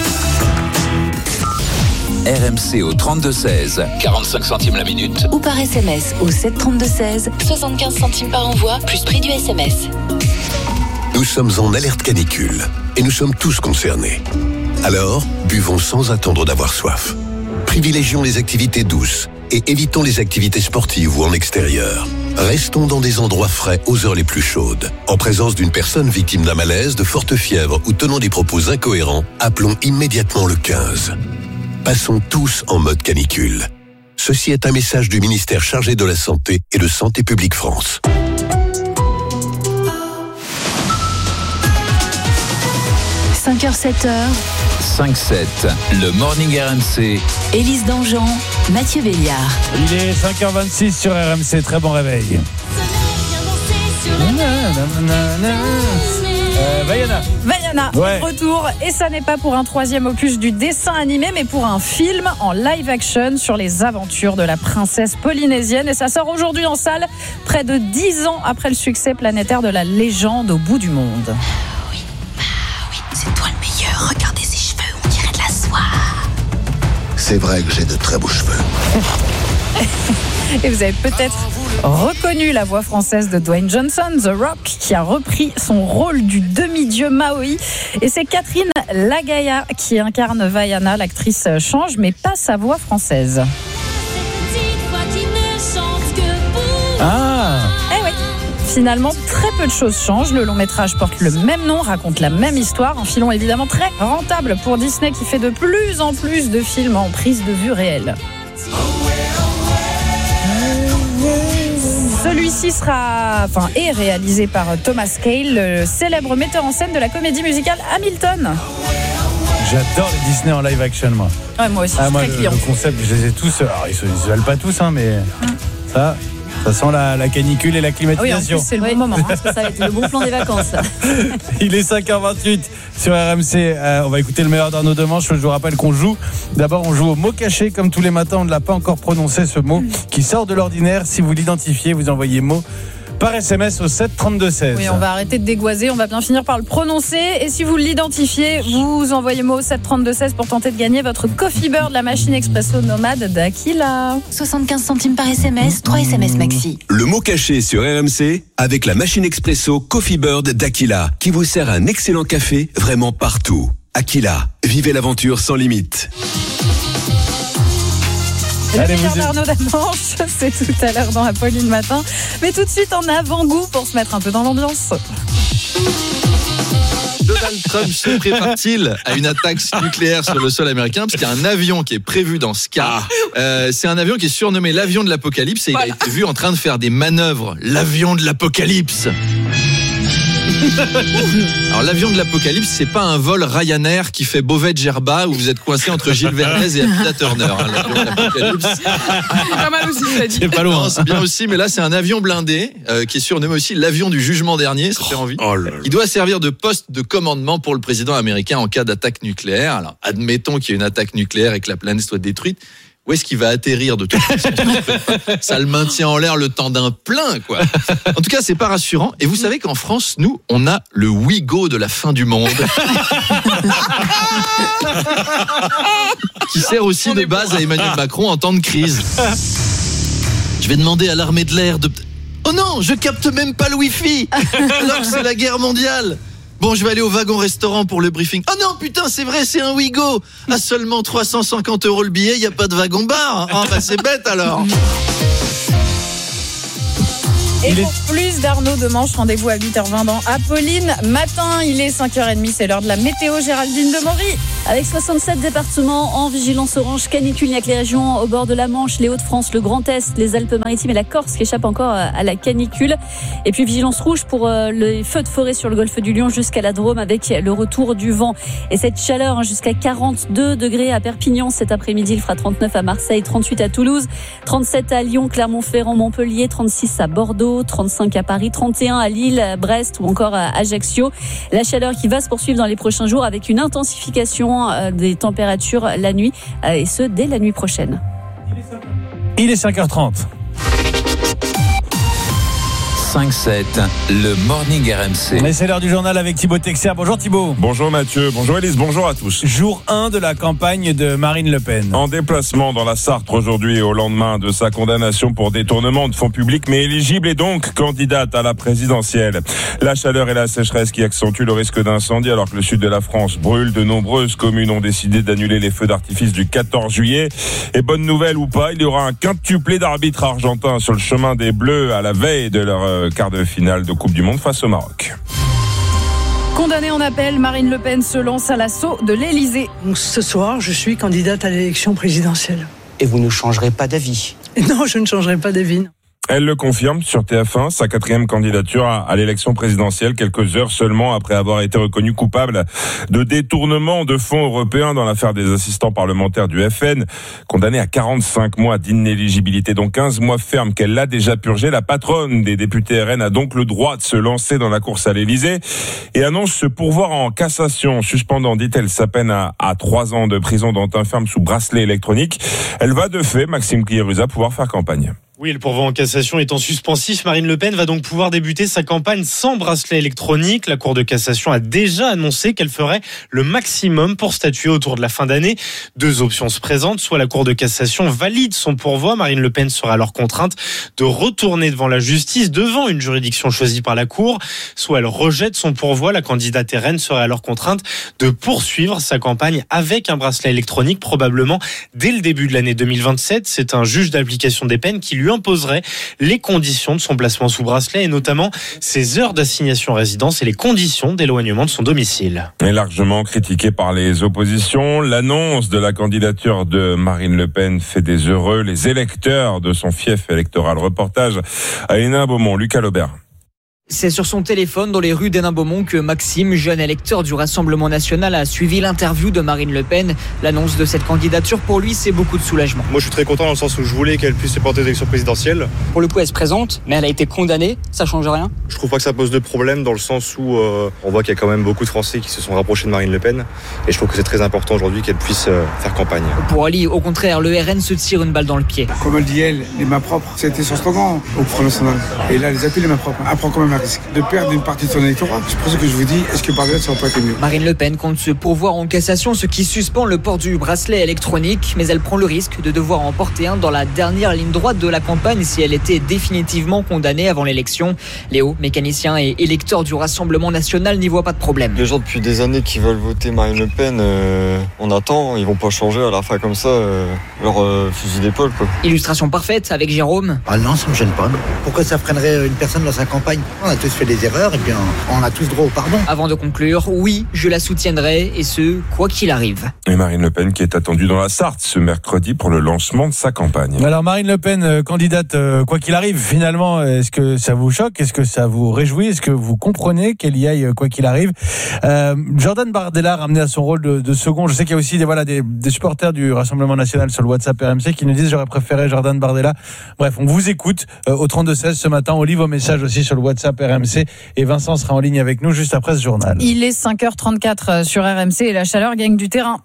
RMC au 32-16, 45 centimes la minute. Ou par SMS au 732-16, 75 centimes par envoi, plus prix du SMS. Nous sommes en alerte canicule et nous sommes tous concernés. Alors, buvons sans attendre d'avoir soif. Privilégions les activités douces et évitons les activités sportives ou en extérieur. Restons dans des endroits frais aux heures les plus chaudes. En présence d'une personne victime d'un malaise, de forte fièvre ou tenant des propos incohérents, appelons immédiatement le 15. Passons tous en mode canicule. Ceci est un message du ministère chargé de la Santé et de Santé publique France. – 5h, 7h. 5-7, le Morning RMC. Élise Dangean, Mathieu Béliard. Il est 5h26 sur RMC, très bon réveil. Vaiana, retour. Et ça n'est pas pour un 3e opus du dessin animé, mais pour un film en live action sur les aventures de la princesse polynésienne. Et ça sort aujourd'hui en salle, près de 10 ans après le succès planétaire de la légende au bout du monde. Oui, c'est toi le meilleur. Regardez ses cheveux, on dirait de la soie. C'est vrai que j'ai de très beaux cheveux. Et vous avez peut-être reconnu la voix française de Dwayne Johnson, The Rock, qui a repris son rôle du demi-dieu Maui. Et c'est Catherine Lagaya qui incarne Vaiana. L'actrice change, mais pas sa voix française. Eh oui. Finalement, très peu de choses changent. Le long métrage porte le même nom, raconte la même histoire. Un filon évidemment très rentable pour Disney qui fait de plus en plus de films en prise de vue réelle. Celui-ci est réalisé par Thomas Kail, le célèbre metteur en scène de la comédie musicale Hamilton. J'adore les Disney en live action, moi. Ouais, moi aussi, je suis très client. Le concept, je les ai tous. Alors, ils se valent pas tous, mais ça. Ça sent la canicule et la Oui, en climatisation. plus, c'est le bon moment. Parce que ça va être le bon plan des vacances. Là. Il est 5h28 sur RMC. On va écouter le meilleur d'Arnaud Demanche. Je vous rappelle qu'on joue. D'abord, on joue au mot caché. Comme tous les matins, on ne l'a pas encore prononcé, ce mot qui sort de l'ordinaire. Si vous l'identifiez, vous envoyez mot par SMS au 7 32 16. Oui, on va arrêter de dégoiser, on va bien finir par le prononcer. Et si vous l'identifiez, vous envoyez mot au 7 32 16 pour tenter de gagner votre Coffee Bird, la machine expresso nomade d'Aquila. 75 centimes par SMS, 3 SMS maxi. Le mot caché sur RMC avec la machine expresso Coffee Bird d'Aquila qui vous sert un excellent café vraiment partout. Aquila, vivez l'aventure sans limite. Le meilleur d'Arnaud Demanche, c'est tout à l'heure dans Apolline Matin. Mais tout de suite en avant-goût pour se mettre un peu dans l'ambiance. Donald Trump se prépare-t-il à une attaque nucléaire sur le sol américain? Parce qu'il y a un avion qui est prévu dans ce cas. C'est un avion qui est surnommé l'avion de l'apocalypse et il a été vu en train de faire des manœuvres. L'avion de l'apocalypse. Alors l'avion de l'apocalypse, c'est pas un vol Ryanair qui fait Beauvais-Gerba où vous êtes coincé entre Gilles Verdez et Afida Turner. L'avion de l'apocalypse. C'est pas mal aussi, ça dit. C'est pas loin. Non, c'est bien aussi, mais là c'est un avion blindé qui est surnommé aussi l'avion du jugement dernier. Ça fait envie. Il doit servir de poste de commandement pour le président américain en cas d'attaque nucléaire. Alors admettons qu'il y ait une attaque nucléaire et que la planète soit détruite. Où est-ce qu'il va atterrir de toute façon? Ça le maintient en l'air le temps d'un plein, quoi. En tout cas, c'est pas rassurant. Et vous savez qu'en France, nous, on a le Ouigo de la fin du monde. Qui sert aussi de base à Emmanuel Macron en temps de crise. Je vais demander à l'armée de l'air de... Oh non, je capte même pas le Wi-Fi alors que c'est la guerre mondiale. Bon, je vais aller au wagon-restaurant pour le briefing. Oh non, putain, c'est vrai, c'est un Ouigo. À seulement 350 € le billet, il n'y a pas de wagon-bar. Ah, bah c'est bête alors. Et pour plus d'Arnaud Demanche, rendez-vous à 8h20 dans Apolline Matin. Il est 5h30, c'est l'heure de la météo. Géraldine Demory. Avec 67 départements en vigilance orange canicule, il n'y a que les régions au bord de la Manche, les Hauts-de-France, le Grand Est, les Alpes-Maritimes et la Corse qui échappent encore à la canicule. Et puis vigilance rouge pour les feux de forêt sur le golfe du Lion jusqu'à la Drôme avec le retour du vent. Et cette chaleur jusqu'à 42 degrés à Perpignan cet après-midi. Il fera 39 à Marseille, 38 à Toulouse, 37 à Lyon, Clermont-Ferrand, Montpellier, 36 à Bordeaux, 35 à Paris, 31 à Lille, Brest ou encore à Ajaccio. La chaleur qui va se poursuivre dans les prochains jours avec une intensification des températures la nuit et ce dès la nuit prochaine. Il est 5h30. 5-7, le Morning RMC. Mais c'est l'heure du journal avec Thibaut Texer. Bonjour Thibaut. Bonjour Mathieu, bonjour Élise, bonjour à tous. Jour 1 de la campagne de Marine Le Pen. En déplacement dans la Sarthe aujourd'hui et au lendemain de sa condamnation pour détournement de fonds publics, mais éligible et donc candidate à la présidentielle. La chaleur et la sécheresse qui accentuent le risque d'incendie alors que le sud de la France brûle. De nombreuses communes ont décidé d'annuler les feux d'artifice du 14 juillet. Et bonne nouvelle ou pas, il y aura un quintuplé d'arbitres argentins sur le chemin des Bleus à la veille de leur quart de finale de Coupe du Monde face au Maroc. Condamnée en appel, Marine Le Pen se lance à l'assaut de l'Elysée. Ce soir, je suis candidate à l'élection présidentielle. Et vous ne changerez pas d'avis? Non, je ne changerai pas d'avis. Elle le confirme sur TF1, sa 4e candidature à l'élection présidentielle, quelques heures seulement après avoir été reconnue coupable de détournement de fonds européens dans l'affaire des assistants parlementaires du FN. Condamnée à 45 mois d'inéligibilité, dont 15 mois ferme qu'elle l'a déjà purgé, la patronne des députés RN a donc le droit de se lancer dans la course à l'Élysée et annonce se pourvoir en cassation, suspendant, dit-elle, sa peine à 3 ans de prison dont un ferme sous bracelet électronique. Elle va de fait, Maxime Cliérusa, pouvoir faire campagne. Oui, le pourvoi en cassation étant suspensif, Marine Le Pen va donc pouvoir débuter sa campagne sans bracelet électronique. La Cour de cassation a déjà annoncé qu'elle ferait le maximum pour statuer autour de la fin d'année. 2 options se présentent. Soit la Cour de cassation valide son pourvoi, Marine Le Pen sera alors contrainte de retourner devant la justice, devant une juridiction choisie par la Cour. Soit elle rejette son pourvoi, la candidate RN serait alors contrainte de poursuivre sa campagne avec un bracelet électronique, probablement dès le début de l'année 2027. C'est un juge d'application des peines qui lui imposerait les conditions de son placement sous bracelet et notamment ses heures d'assignation à résidence et les conditions d'éloignement de son domicile. Et largement critiqué par les oppositions, l'annonce de la candidature de Marine Le Pen fait des heureux les électeurs de son fief électoral. Reportage à Hénin-Beaumont, Lucas Laubert. C'est sur son téléphone dans les rues d'Hénin-Beaumont que Maxime, jeune électeur du Rassemblement national, a suivi l'interview de Marine Le Pen. L'annonce de cette candidature, pour lui, c'est beaucoup de soulagement. Moi, je suis très content dans le sens où je voulais qu'elle puisse se porter aux élections présidentielles. Pour le coup, elle se présente, mais elle a été condamnée. Ça change rien? Je trouve pas que ça pose de problème dans le sens où on voit qu'il y a quand même beaucoup de Français qui se sont rapprochés de Marine Le Pen. Et je trouve que c'est très important aujourd'hui qu'elle puisse faire campagne. Pour Ali, au contraire, le RN se tire une balle dans le pied. Comme elle dit, elle, les mains propres, c'était son slogan au Front National. Et là, les appuis les mains propres. Elle prend quand même un risque de perdre une partie de son électorat. C'est pour ça que je vous dis, est-ce que Bardella ça aurait pas été mieux? Marine Le Pen compte se pourvoir en cassation, ce qui suspend le port du bracelet électronique, mais elle prend le risque de devoir en porter un dans la dernière ligne droite de la campagne si elle était définitivement condamnée avant l'élection. Léo, mécanicien et électeur du Rassemblement national, n'y voit pas de problème. Les gens depuis des années qui veulent voter Marine Le Pen, on attend, ils vont pas changer à la fin comme ça leur fusil d'épaule, quoi. Illustration parfaite avec Jérôme. Ah non, ça me gêne pas. Pourquoi ça freinerait une personne dans sa campagne? On a tous fait des erreurs et bien on a tous droit au pardon. Avant de conclure, oui, je la soutiendrai et ce, quoi qu'il arrive. Et Marine Le Pen qui est attendue dans la Sarthe ce mercredi pour le lancement de sa campagne. Alors Marine Le Pen, candidate, quoi qu'il arrive, finalement, est-ce que ça vous choque? Est-ce que ça vous réjouit? Est-ce que vous comprenez qu'elle y aille quoi qu'il arrive? Jordan Bardella ramené à son rôle de second. Je sais qu'il y a aussi des supporters du Rassemblement national sur le WhatsApp RMC qui nous disent j'aurais préféré Jordan Bardella. Bref, on vous écoute au 32-16 ce matin. On lit vos messages aussi sur le WhatsApp RMC et Vincent sera en ligne avec nous juste après ce journal. Il est 5h34 sur RMC et la chaleur gagne du terrain.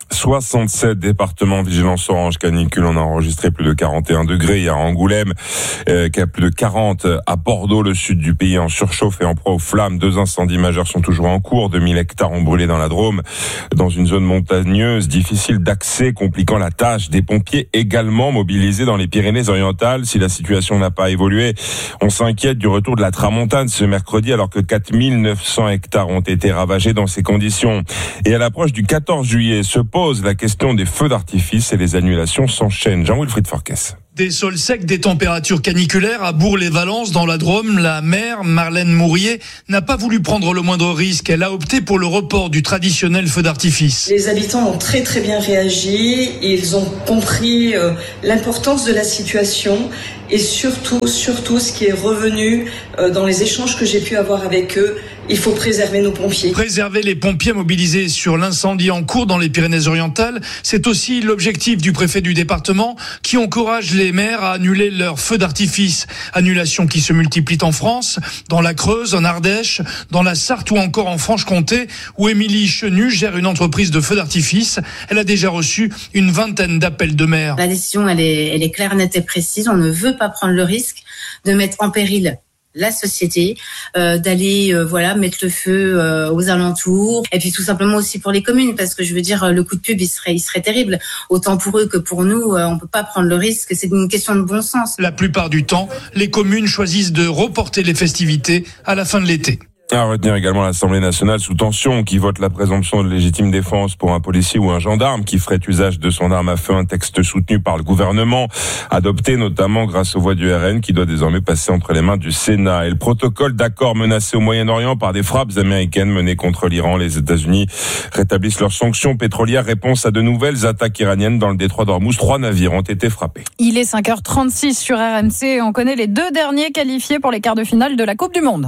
67 départements vigilance orange canicule. On a enregistré plus de 41 degrés hier à Angoulême, qu'il y a plus de 40 à Bordeaux, le sud du pays en surchauffe et en proie aux flammes. 2 incendies majeurs sont toujours en cours. 2000 hectares ont brûlé dans la Drôme, dans une zone montagneuse, difficile d'accès, compliquant la tâche des pompiers également mobilisés dans les Pyrénées-Orientales. Si la situation n'a pas évolué, on s'inquiète du retour de la tramontane ce mercredi alors que 4900 hectares ont été ravagés dans ces conditions. Et à l'approche du 14 juillet se pose la question des feux d'artifice et les annulations s'enchaînent. Jean-Wilfried Forquès. Des sols secs, des températures caniculaires à Bourg-les-Valences dans la Drôme, la maire Marlène Mourier n'a pas voulu prendre le moindre risque. Elle a opté pour le report du traditionnel feu d'artifice. Les habitants ont très très bien réagi. Ils ont compris l'importance de la situation et surtout ce qui est revenu dans les échanges que j'ai pu avoir avec eux. Il faut préserver nos pompiers. Préserver les pompiers mobilisés sur l'incendie en cours dans les Pyrénées-Orientales, c'est aussi l'objectif du préfet du département qui encourage les maires à annuler leurs feux d'artifice. Annulations qui se multiplient en France, dans la Creuse, en Ardèche, dans la Sarthe ou encore en Franche-Comté, où Émilie Chenu gère une entreprise de feux d'artifice. Elle a déjà reçu une vingtaine d'appels de maires. La décision, elle est claire, nette et précise. On ne veut pas prendre le risque de mettre en péril la société, d'aller mettre le feu aux alentours, et puis tout simplement aussi pour les communes, parce que je veux dire le coup de pub il serait terrible, autant pour eux que pour nous. On peut pas prendre le risque, c'est une question de bon sens. La plupart du temps, les communes choisissent de reporter les festivités à la fin de l'été. À retenir également l'Assemblée nationale sous tension qui vote la présomption de légitime défense pour un policier ou un gendarme qui ferait usage de son arme à feu, un texte soutenu par le gouvernement, adopté notamment grâce aux voix du RN qui doit désormais passer entre les mains du Sénat. Et le protocole d'accord menacé au Moyen-Orient par des frappes américaines menées contre l'Iran. Les États-Unis rétablissent leurs sanctions pétrolières, réponse à de nouvelles attaques iraniennes dans le détroit d'Ormuz. 3 navires ont été frappés. Il est 5h36 sur RMC. On connaît les 2 derniers qualifiés pour les quarts de finale de la Coupe du Monde.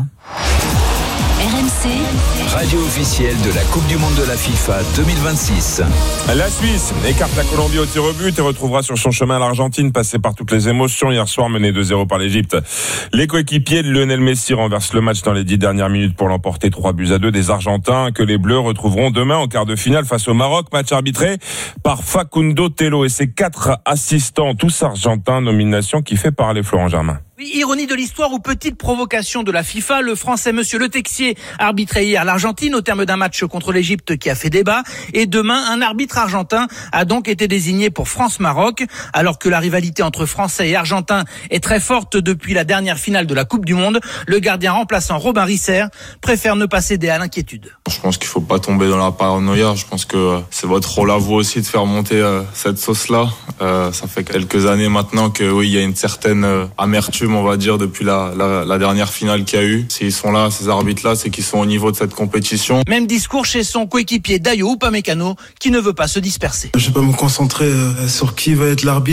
RMC, radio officielle de la Coupe du Monde de la FIFA 2026. La Suisse écarte la Colombie au tir au but et retrouvera sur son chemin l'Argentine, passée par toutes les émotions hier soir, menée 2-0 par l'Égypte. Les coéquipiers de Lionel Messi renversent le match dans les 10 dernières minutes pour l'emporter 3-2 des Argentins que les Bleus retrouveront demain en quart de finale face au Maroc. Match arbitré par Facundo Telo et ses 4 assistants, tous argentins, nomination qui fait parler Florent Germain. Oui, ironie de l'histoire ou petite provocation de la FIFA, le Français Monsieur Le Texier arbitré hier l'Argentine au terme d'un match contre l'Égypte qui a fait débat. Et demain, un arbitre argentin a donc été désigné pour France-Maroc. Alors que la rivalité entre Français et Argentins est très forte depuis la dernière finale de la Coupe du Monde, le gardien remplaçant Robin Risser préfère ne pas céder à l'inquiétude. Je pense qu'il faut pas tomber dans la paranoïa. Je pense que c'est votre rôle à vous aussi de faire monter cette sauce-là. Ça fait quelques années maintenant que oui, il y a une certaine amertume, on va dire, depuis la dernière finale qu'il y a eu. S'ils sont là, ces arbitres-là, c'est qu'ils sont au niveau de cette compétition. Même discours chez son coéquipier Dayo Upamecano, qui ne veut pas se disperser. Je vais pas me concentrer sur qui va être l'arbitre.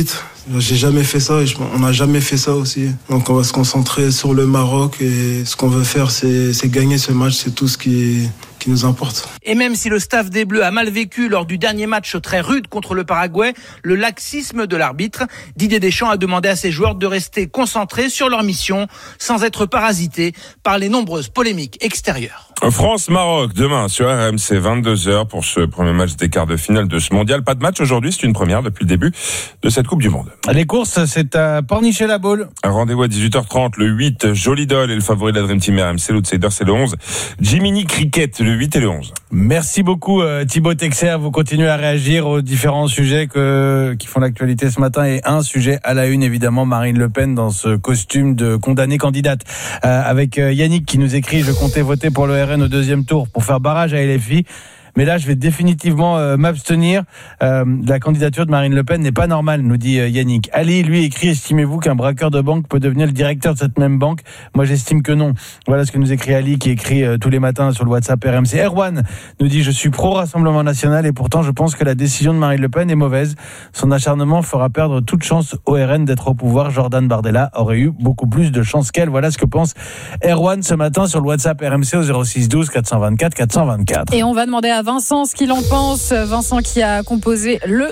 J'ai jamais fait ça et on n'a jamais fait ça aussi. Donc on va se concentrer sur le Maroc et ce qu'on veut faire, c'est gagner ce match, c'est tout ce qui nous importe. Et même si le staff des Bleus a mal vécu lors du dernier match très rude contre le Paraguay, le laxisme de l'arbitre, Didier Deschamps a demandé à ses joueurs de rester concentrés sur leur mission sans être parasités par les nombreuses polémiques extérieures. France-Maroc, demain sur RMC, 22h pour ce premier match des quarts de finale de ce mondial. Pas de match aujourd'hui, c'est une première depuis le début de cette Coupe du Monde. Les courses, c'est à Pornichet-la-Baule. Un rendez-vous à 18h30, le 8, Joli Doll et le favori de la Dream Team RMC, l'outsider c'est le 11, Jiminy Cricket, le 8 et le 11. Merci beaucoup Thibaut Texer, vous continuez à réagir aux différents sujets qui font l'actualité ce matin et un sujet à la une évidemment, Marine Le Pen dans ce costume de condamnée candidate avec Yannick qui nous écrit: je comptais voter pour le RN au deuxième tour pour faire barrage à LFI. Mais là, je vais définitivement m'abstenir. La candidature de Marine Le Pen n'est pas normale, nous dit Yannick. Ali, lui, écrit: estimez-vous qu'un braqueur de banque peut devenir le directeur de cette même banque? Moi, j'estime que non. Voilà ce que nous écrit Ali, qui écrit tous les matins sur le WhatsApp RMC. Erwan nous dit: je suis pro-Rassemblement National et pourtant, je pense que la décision de Marine Le Pen est mauvaise. Son acharnement fera perdre toute chance au RN d'être au pouvoir. Jordan Bardella aurait eu beaucoup plus de chance qu'elle. Voilà ce que pense Erwan ce matin sur le WhatsApp RMC au 06 12 424 424. Et on va demander à Vincent ce qu'il en pense. Vincent qui a composé le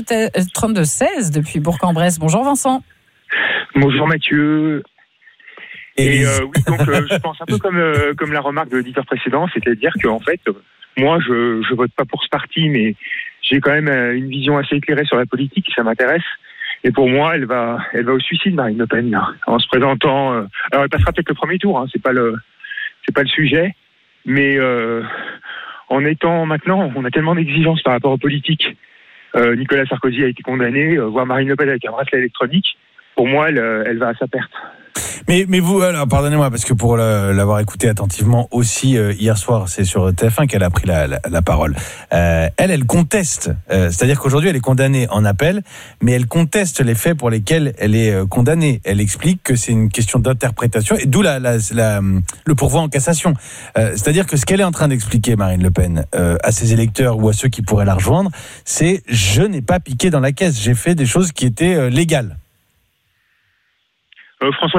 32-16 depuis Bourg-en-Bresse. Bonjour Vincent. Bonjour Mathieu. Et oui, donc je pense un peu comme la remarque de l'auditeur précédent, c'est-à-dire que en fait, moi je vote pas pour ce parti, mais j'ai quand même une vision assez éclairée sur la politique et ça m'intéresse. Et pour moi, elle va au suicide, Marine Le Pen, là, en se présentant. Alors elle passera peut-être le premier tour, hein, c'est pas le sujet, mais en étant maintenant, on a tellement d'exigences par rapport aux politiques. Nicolas Sarkozy a été condamné, voir Marine Le Pen avec un bracelet électronique, pour moi, elle va à sa perte. Mais vous, alors, pardonnez-moi, parce que pour l'avoir écouté attentivement aussi hier soir, c'est sur TF1 qu'elle a pris la parole. Elle conteste, c'est-à-dire qu'aujourd'hui elle est condamnée en appel, mais elle conteste les faits pour lesquels elle est condamnée. Elle explique que c'est une question d'interprétation, et d'où le pourvoi en cassation. C'est-à-dire que ce qu'elle est en train d'expliquer, Marine Le Pen, à ses électeurs ou à ceux qui pourraient la rejoindre, c'est: je n'ai pas piqué dans la caisse, j'ai fait des choses qui étaient légales. François